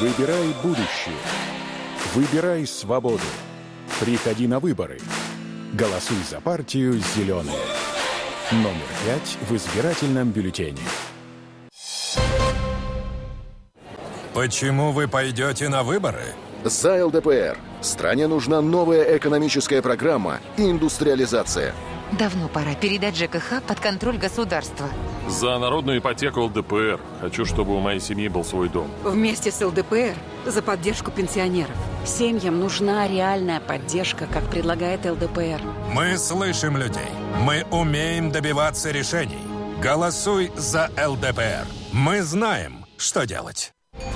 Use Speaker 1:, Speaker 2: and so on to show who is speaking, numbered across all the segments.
Speaker 1: Выбирай будущее. Выбирай свободу. Приходи на выборы. Голосуй за партию «Зеленые». Номер 5 в избирательном бюллетене.
Speaker 2: Почему вы пойдете на выборы?
Speaker 3: За ЛДПР. Стране нужна новая экономическая программа и индустриализация.
Speaker 4: Давно пора передать ЖКХ под контроль государства.
Speaker 5: За народную ипотеку ЛДПР. Хочу, чтобы у моей семьи был свой дом.
Speaker 6: Вместе с ЛДПР за поддержку пенсионеров. Семьям нужна реальная поддержка, как предлагает ЛДПР.
Speaker 2: Мы слышим людей. Мы умеем добиваться решений. Голосуй за ЛДПР. Мы знаем, что делать.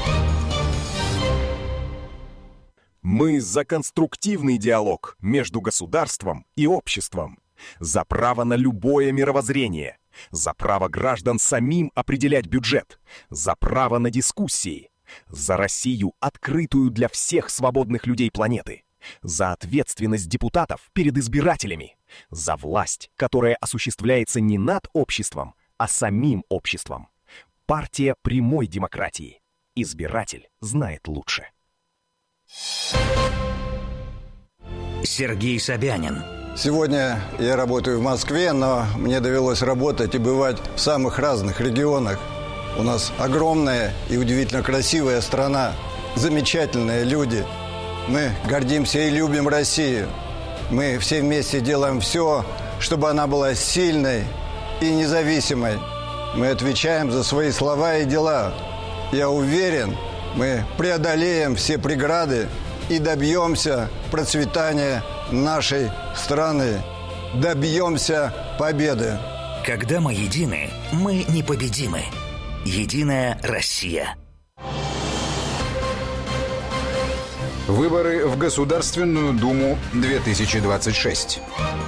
Speaker 7: Мы за конструктивный диалог между государством и обществом. За право на любое мировоззрение. За право граждан самим определять бюджет. За право на дискуссии. За Россию, открытую для всех свободных людей планеты. За ответственность депутатов перед избирателями. За власть, которая осуществляется не над обществом, а самим обществом. Партия прямой демократии. Избиратель знает лучше.
Speaker 8: Сергей Собянин.
Speaker 9: Сегодня я работаю в Москве, но мне довелось работать и бывать в самых разных регионах. У нас огромная и удивительно красивая страна, замечательные люди. Мы гордимся и любим Россию. Мы все вместе делаем все, чтобы она была сильной и независимой. Мы отвечаем за свои слова и дела. Я уверен, мы преодолеем все преграды и добьемся процветания нашей страны. Добьемся победы.
Speaker 8: Когда мы едины, мы непобедимы. Единая Россия.
Speaker 10: Выборы в Государственную Думу 2026.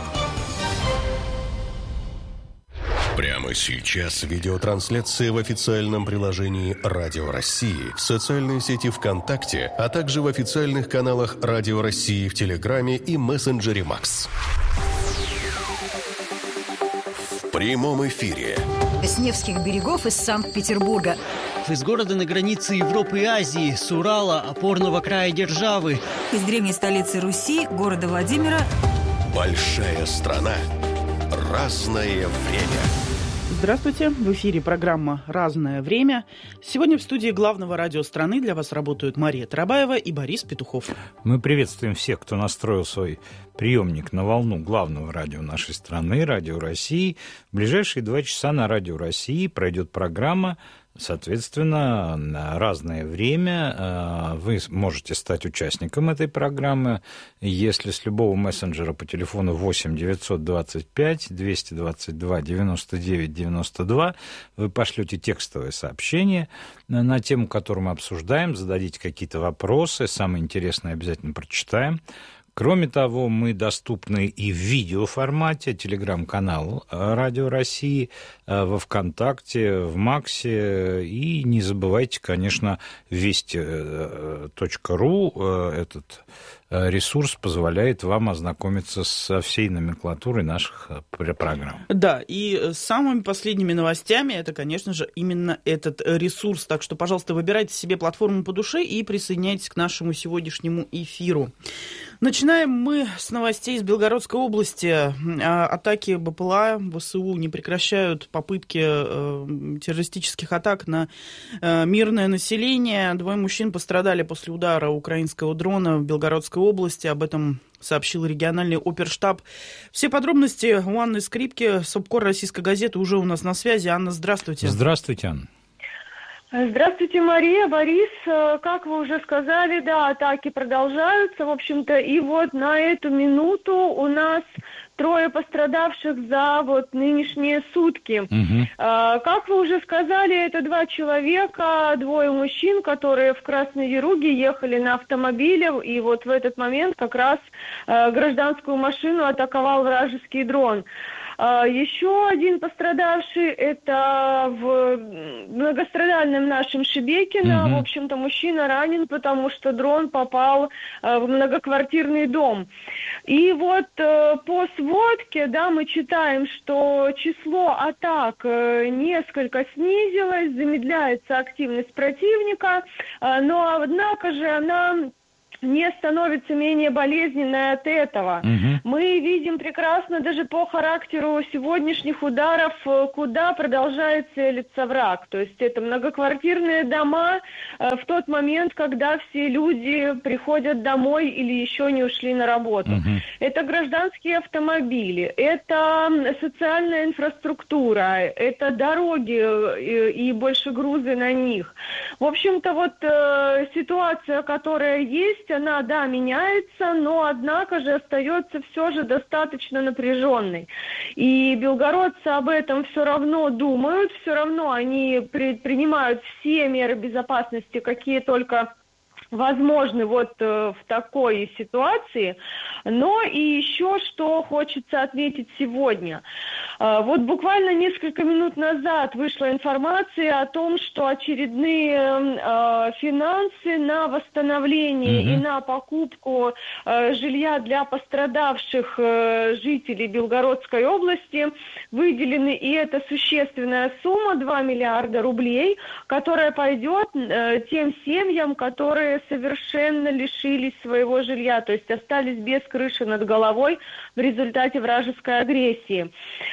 Speaker 11: Прямо сейчас видеотрансляция в официальном приложении «Радио России», в социальной сети ВКонтакте, а также в официальных каналах «Радио России» в Телеграме и мессенджере Макс. В прямом эфире.
Speaker 12: С Невских берегов из Санкт-Петербурга.
Speaker 13: Из города на границе Европы и Азии, с Урала, опорного края державы.
Speaker 12: Из древней столицы Руси, города Владимира.
Speaker 11: Большая страна. Разное время.
Speaker 14: Здравствуйте, в эфире программа «Разное время». Сегодня в студии главного радио страны для вас работают Мария Тарабаева и Борис Петухов.
Speaker 15: Мы приветствуем всех, кто настроил свой приемник на волну главного радио нашей страны, Радио России. В ближайшие 2 часа на Радио России пройдет программа, соответственно, на разное время. Вы можете стать участником этой программы, если с любого мессенджера по телефону 8 925 222 99 92 вы пошлете текстовое сообщение на тему, которую мы обсуждаем, зададите какие-то вопросы, самое интересное обязательно прочитаем. Кроме того, мы доступны и в видеоформате, телеграм-канал Радио России, во ВКонтакте, в Максе. И не забывайте, конечно, вести.ру. Этот ресурс позволяет вам ознакомиться со всей номенклатурой наших программ.
Speaker 14: Да, и самыми последними новостями это, конечно же, именно этот ресурс. Так что, пожалуйста, выбирайте себе платформу по душе и присоединяйтесь к нашему сегодняшнему эфиру. Начинаем мы с новостей из Белгородской области. Атаки БПЛА, ВСУ не прекращают попытки террористических атак на мирное население. 2 мужчин пострадали после удара украинского дрона в Белгородской области. Об этом сообщил региональный оперштаб. Все подробности у Анны Скрипки, СОБКОР «Российской газеты» уже у нас на связи. Анна, здравствуйте.
Speaker 15: Здравствуйте, Анна.
Speaker 16: Здравствуйте, Мария, Борис. Как вы уже сказали, да, атаки продолжаются, в общем-то, и вот на эту минуту у нас 3 пострадавших за вот нынешние сутки. Как вы уже сказали, это 2 человека, 2 мужчин, которые в Красной Яруге ехали на автомобиле, и вот в этот момент как раз гражданскую машину атаковал вражеский дрон. Еще один пострадавший — это в многострадальном нашем Шебекино. В общем-то, мужчина ранен, потому что дрон попал в многоквартирный дом. И вот по сводке, да, мы читаем, что число атак несколько снизилось, замедляется активность противника, но, однако же, она не становится менее болезненной от этого. Мы видим прекрасно даже по характеру сегодняшних ударов, куда продолжает целиться враг. То есть это многоквартирные дома в тот момент, когда все люди приходят домой или еще не ушли на работу. Это гражданские автомобили, это социальная инфраструктура, это дороги и больше грузы на них. В общем-то, вот ситуация, которая есть, она, да, меняется, но, однако же, остается все же достаточно напряженной. И белгородцы об этом все равно думают, все равно они предпринимают все меры безопасности, какие только возможны вот в такой ситуации. Но и еще что хочется отметить сегодня. Вот буквально несколько минут назад вышла информация о том, что очередные финансы на восстановление и на покупку жилья для пострадавших жителей Белгородской области выделены, и это существенная сумма, 2 миллиарда рублей, которая пойдет тем семьям, которые совершенно лишились своего жилья, то есть остались без крыши над головой в результате вражеской агрессии.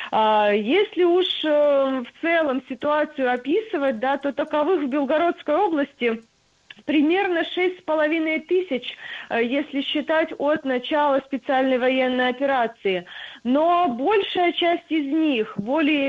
Speaker 16: Если уж в целом ситуацию описывать, да, то таковых в Белгородской области примерно 6,5 тысяч, если считать от начала специальной военной операции. Но большая часть из них, более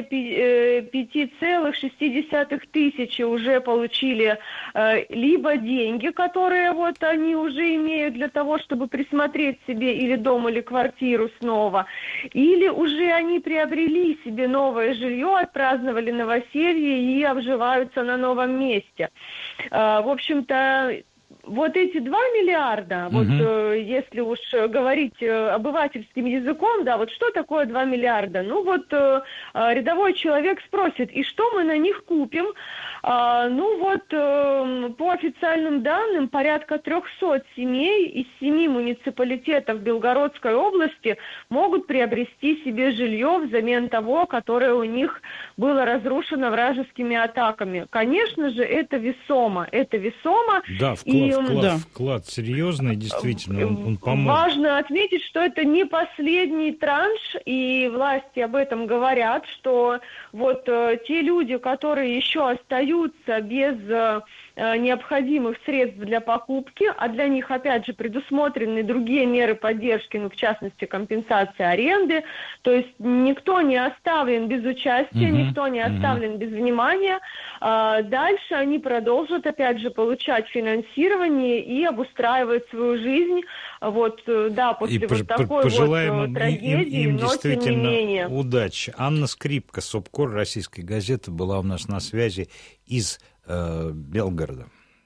Speaker 16: 5,6 тысячи, уже получили либо деньги, которые вот они уже имеют для того, чтобы присмотреть себе или дом, или квартиру снова, или уже они приобрели себе новое жилье, отпраздновали новоселье и обживаются на новом месте. В общем-то, вот эти 2 миллиарда, вот если уж говорить обывательским языком, да, вот что такое 2 миллиарда? Ну вот рядовой человек спросит, и что мы на них купим? Ну вот по официальным данным порядка 300 семей из 7 муниципалитетов Белгородской области могут приобрести себе жилье взамен того, которое у них было разрушено вражескими атаками. Конечно же, это весомо.
Speaker 15: Да, вклад серьезный, действительно, он поможет.
Speaker 16: Важно отметить, что это не последний транш, и власти об этом говорят, что вот те люди, которые еще остаются без необходимых средств для покупки, а для них, опять же, предусмотрены другие меры поддержки, ну, в частности, компенсация аренды, то есть никто не оставлен без участия, никто не оставлен без внимания. Дальше они продолжат, опять же, получать финансирование и обустраивать свою жизнь. Вот, да, после и вот такой вот трагедии,
Speaker 15: им
Speaker 16: но тем не менее.
Speaker 15: Удачи. Анна Скрипка, СОБКОР «Российской газеты», была у нас на связи из Белгорода.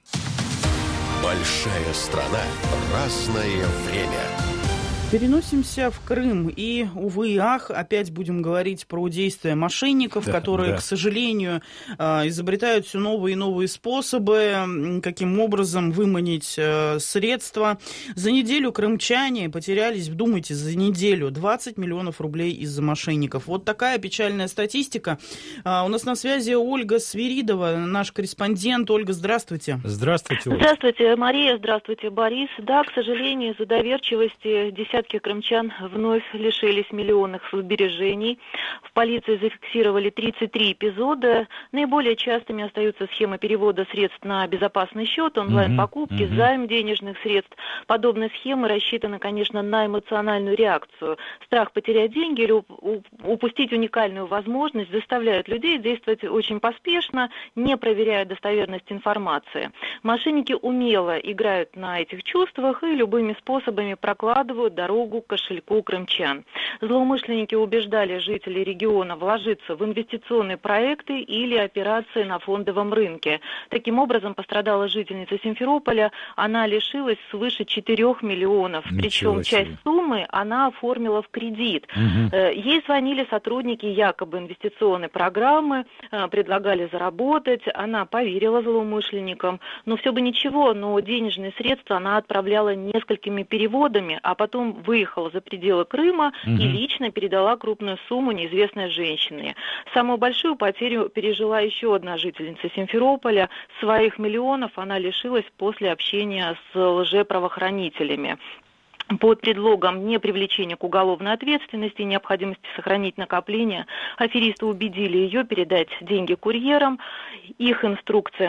Speaker 11: Большая страна, разное время.
Speaker 14: Переносимся в Крым и, увы и ах, опять будем говорить про действия мошенников, которые, к сожалению, изобретают все новые и новые способы, каким образом выманить средства. За неделю крымчане потерялись, вдумайтесь, за неделю 20 миллионов рублей из-за мошенников. Вот такая печальная статистика. У нас на связи Ольга Свиридова, наш корреспондент. Ольга, здравствуйте.
Speaker 15: Здравствуйте, Ольга.
Speaker 17: Здравствуйте, Мария, здравствуйте, Борис. Да, к сожалению, из-за доверчивости десятки крымчан вновь лишились миллионных сбережений. В полиции зафиксировали 33 эпизода. Наиболее частыми остаются схемы перевода средств на безопасный счет, онлайн-покупки, займ денежных средств. Подобные схемы рассчитаны, конечно, на эмоциональную реакцию. Страх потерять деньги или упустить уникальную возможность заставляют людей действовать очень поспешно, не проверяя достоверность информации. Мошенники умело играют на этих чувствах и любыми способами прокладывают дорогу дорогу к кошельку крымчан. Злоумышленники убеждали жителей региона вложиться в инвестиционные проекты или операции на фондовом рынке. Таким образом, пострадала жительница Симферополя. Она лишилась свыше 4 миллионов. Причем часть суммы она оформила в кредит. Ей звонили сотрудники якобы инвестиционной программы, предлагали заработать. Она поверила злоумышленникам. Но все бы ничего, но денежные средства она отправляла несколькими переводами, а потом выехала за пределы Крыма и лично передала крупную сумму неизвестной женщине. Самую большую потерю пережила еще одна жительница Симферополя. Своих миллионов она лишилась после общения с лжеправоохранителями. Под предлогом непривлечения к уголовной ответственности и необходимости сохранить накопления аферисты убедили ее передать деньги курьерам. Их инструкция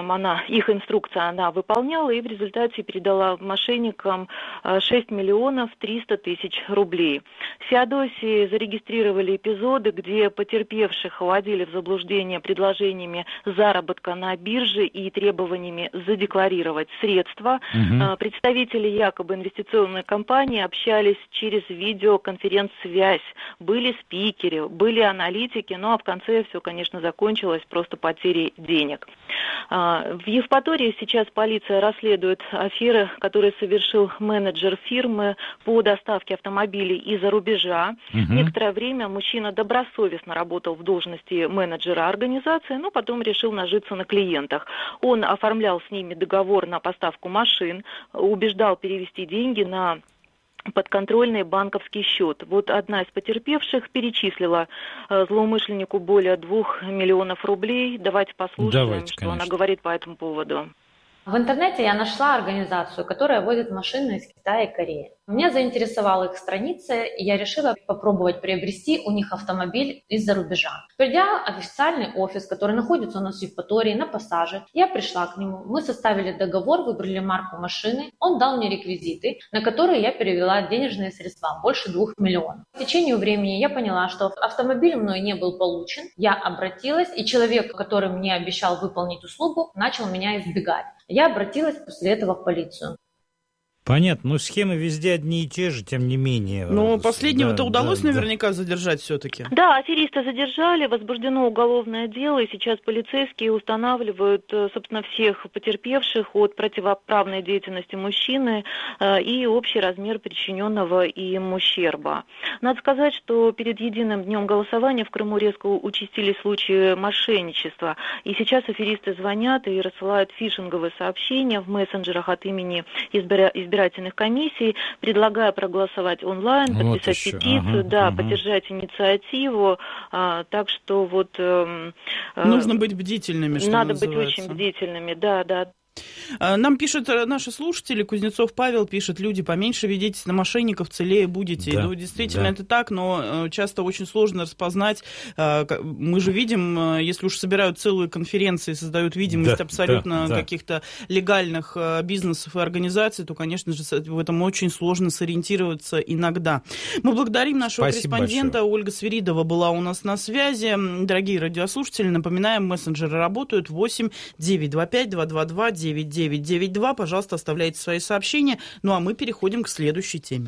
Speaker 17: она выполняла и в результате передала мошенникам 6 миллионов 300 тысяч рублей. В Феодосии зарегистрировали эпизоды, где потерпевших вводили в заблуждение предложениями заработка на бирже и требованиями задекларировать средства. Представители якобы инвестиционной компании общались через видеоконференц-связь. Были спикеры, были аналитики, ну а в конце все, конечно, закончилось просто потерей денег. В Евпатории сейчас полиция расследует аферы, которые совершил менеджер фирмы по доставке автомобилей из-за рубежа. Некоторое время мужчина добросовестно работал в должности менеджера организации, но потом решил нажиться на клиентах. Он оформлял с ними договор на поставку машин, убеждал перевести деньги на подконтрольный банковский счет. Вот одна из потерпевших перечислила злоумышленнику более 2 миллионов рублей. Давайте послушаем, что она говорит по этому поводу.
Speaker 18: В интернете я нашла организацию, которая возит машины из Китая и Кореи. Меня заинтересовала их страница, и я решила попробовать приобрести у них автомобиль из-за рубежа. Придя в официальный офис, который находится у нас в Евпатории, на Пассаже, я пришла к нему, мы составили договор, выбрали марку машины, он дал мне реквизиты, на которые я перевела денежные средства, больше 2 миллионов. В течение времени я поняла, что автомобиль мной не был получен, я обратилась, и человек, который мне обещал выполнить услугу, начал меня избегать. Я обратилась после этого в полицию.
Speaker 15: Понятно, но схемы везде одни и те же, тем не менее.
Speaker 14: Но последнего-то удалось наверняка задержать все-таки.
Speaker 17: Да, афериста задержали, возбуждено уголовное дело, и сейчас полицейские устанавливают, собственно, всех потерпевших от противоправной деятельности мужчины и общий размер причиненного им ущерба. Надо сказать, что перед единым днем голосования в Крыму резко участились случаи мошенничества, и сейчас аферисты звонят и рассылают фишинговые сообщения в мессенджерах от имени избирательных комиссий, предлагая проголосовать онлайн, подписать петицию, поддержать инициативу. Так что вот...
Speaker 14: нужно быть бдительными, что
Speaker 17: надо
Speaker 14: называется.
Speaker 17: Быть очень бдительными, да.
Speaker 14: Нам пишут наши слушатели, Кузнецов Павел пишет: люди, поменьше ведитесь на мошенников, целее будете. Да, действительно, это так, но часто очень сложно распознать. Мы же видим, если уж собирают целые конференции, создают видимость абсолютно каких-то легальных бизнесов и организаций, то, конечно же, в этом очень сложно сориентироваться иногда. Мы благодарим нашего корреспондента. Большое. Ольга Свиридова была у нас на связи. Дорогие радиослушатели, напоминаем, мессенджеры работают 8-925-222-9992. Пожалуйста, оставляйте свои сообщения. Ну а мы переходим к следующей теме.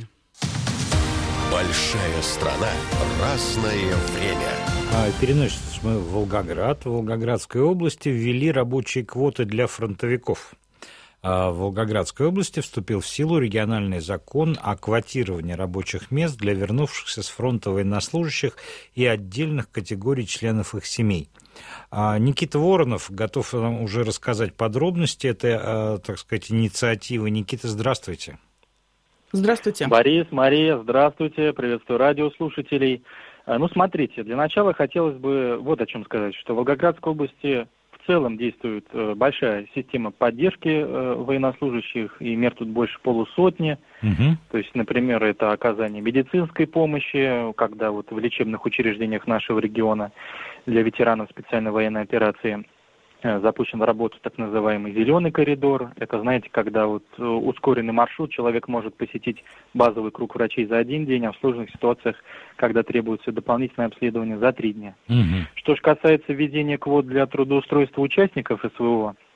Speaker 11: Большая страна, разное время.
Speaker 15: Переносимся мы в Волгоград. В Волгоградской области ввели рабочие квоты для фронтовиков. В Волгоградской области вступил в силу региональный закон о квотировании рабочих мест для вернувшихся с фронта военнослужащих и отдельных категорий членов их семей. Никита Воронов готов нам уже рассказать подробности этой, так сказать, инициативы. Никита, здравствуйте.
Speaker 14: Здравствуйте.
Speaker 19: Борис, Мария, здравствуйте. Приветствую радиослушателей. Ну, смотрите, для начала хотелось бы вот о чем сказать, что в Волгоградской области в целом действует большая система поддержки военнослужащих, и мер тут больше 50. То есть, например, это оказание медицинской помощи, когда вот в лечебных учреждениях нашего региона для ветеранов специальной военной операции запущен в работу так называемый «зеленый коридор». Это, знаете, когда вот ускоренный маршрут, человек может посетить базовый круг врачей за 1 день, а в сложных ситуациях, когда требуется дополнительное обследование, за 3 дня. Что же касается введения квот для трудоустройства участников СВО,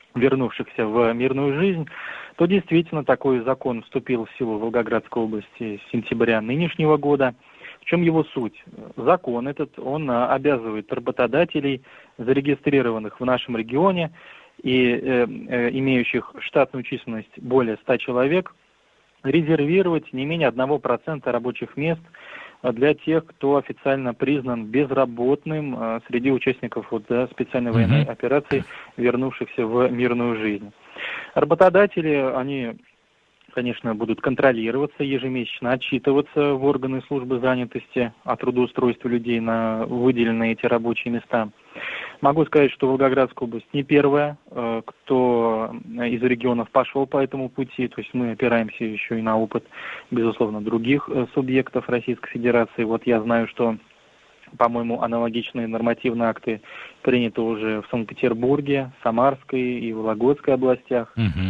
Speaker 19: вернувшихся в мирную жизнь, то действительно такой закон вступил в силу в Волгоградской области с сентября нынешнего года. В чем его суть? Закон этот, он обязывает работодателей, зарегистрированных в нашем регионе и имеющих штатную численность более 100 человек, резервировать не менее 1% рабочих мест для тех, кто официально признан безработным среди участников специальной военной операции, вернувшихся в мирную жизнь. Работодатели, они, конечно, будут контролироваться, ежемесячно отчитываться в органы службы занятости о трудоустройстве людей на выделенные эти рабочие места. Могу сказать, что Волгоградская область не первая, кто из регионов пошел по этому пути. То есть мы опираемся еще и на опыт, безусловно, других субъектов Российской Федерации. Вот я знаю, что, по-моему, аналогичные нормативные акты приняты уже в Санкт-Петербурге, Самарской и Вологодской областях.